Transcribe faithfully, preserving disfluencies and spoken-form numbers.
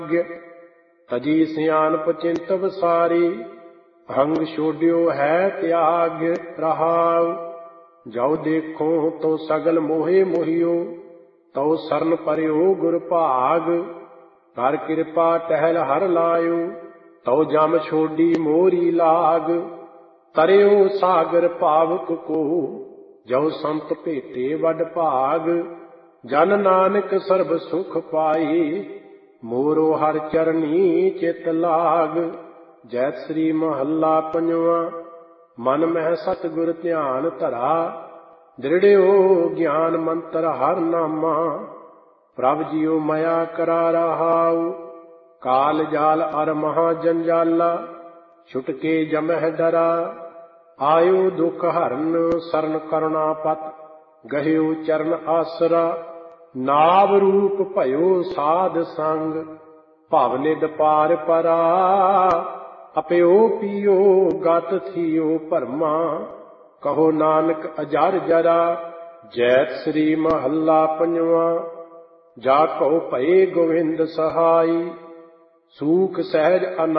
ਤਜੀ ਸਿਆਣਪ ਚਿੰਤ ਵਿਸਾਰੀ, ਅਹੰਗ ਛੋਡਿਓ ਹੈ ਤਿਆਗ। ਰਹਾਉ ਜਉ ਦੇਖੋ ਤੋ ਸਗਲ ਮੋਹਿ ਮੋਹਿਓ, ਤਉ ਸਰਨ ਪਰਿਓ ਗੁਰ ਭਾਗ। ਕਰ ਕਿਰਪਾ ਟਹਿਲ ਹਰ ਲਾਇਓ, ਤਉ ਜਮ ਛੋਡੀ ਮੋਰੀ ਲਾਗ। ਤਰਿਓ ਸਾਗਰ ਭਾਵਕ ਕੋ, ਜਉ ਸੰਤ ਭੇਟੇ ਵੱਡ ਭਾਗ। ਜਨ ਨਾਨਕ ਸਰਬ ਸੁਖ ਪਾਈ, ਮੋਰੋ ਹਰ ਚਰਨੀ ਚਿਤ ਲਾਗ। ਜੈ ਸ੍ਰੀ ਮਹੱਲਾ ਪੰਜਵਾ। ਮਨ ਮਹਿ ਸਤਿਗੁਰ ਧਿਆਨ ਧਰਾ, ਦ੍ਰਿੜਿਓ ਗਿਆਨ ਮੰਤਰ ਹਰ ਨਾਮਾ। ਪ੍ਰਭ ਜੀਉ ਮਾਇਆ ਕਰਾ ਰਹਾਉ, ਕਾਲ ਜਾਲ ਅਰ ਮਹਾ ਜੰਜਾਲਾ। ਛੁਟਕੇ ਜਮਹਿ ਡਰਾ, ਆਇਓ ਦੁਖ ਹਰਨ ਸਰਨ ਕਰੁਣਾ ਪਤ। ਗਹਿਓ ਚਰਨ ਆਸਰਾ, ਨਾਵ ਰੂਪ ਭਇਓ ਸਾਧ ਸੰਗ। ਭਵ ਨਿਧ ਪਾਰ ਪਰਾ, ਅਪਿਓ ਪੀਓ ਗਤ ਥੀਓ ਭਰਮਾ। ਕਹੋ ਨਾਨਕ ਅਜਰ ਜਰਾ। ਜੈ ਸ੍ਰੀ ਮਹੱਲਾ ਪੰਜਵਾ। ਜਾ ਕਉ ਭਏ ਗੋਵਿੰਦ ਸਹਾਈ, ਸੂਖ ਸਹਿਜ